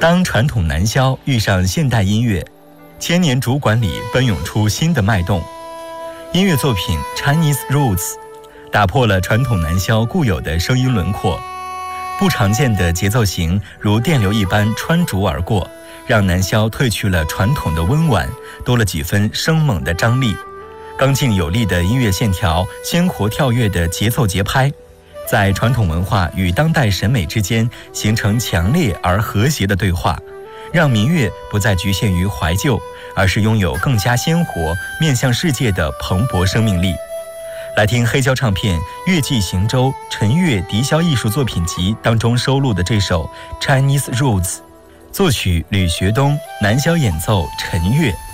当传统男箫遇上现代音乐，千年主管里奔涌出新的脉动。音乐作品 Chinese Roots 打破了传统男箫固有的声音轮廓，不常见的节奏型如电流一般穿逐而过，让男箫褪去了传统的温婉，多了几分生猛的张力。刚劲有力的音乐线条，鲜活跳跃的节奏节拍，在传统文化与当代审美之间形成强烈而和谐的对话，让民乐不再局限于怀旧，而是拥有更加鲜活、面向世界的蓬勃生命力。来听黑胶唱片《乐季行舟》陈乐笛箫艺术作品集当中收录的这首 Chinese Roots， 作曲吕学东，男箫演奏陈乐。